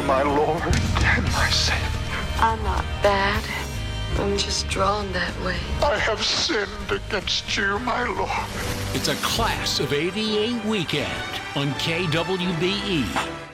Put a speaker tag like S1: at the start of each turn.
S1: my Lord and my Savior.
S2: I'm not bad. I'm just drawn that way.
S1: I have sinned against you, my Lord.
S3: It's a Class of '88 weekend on KWBE.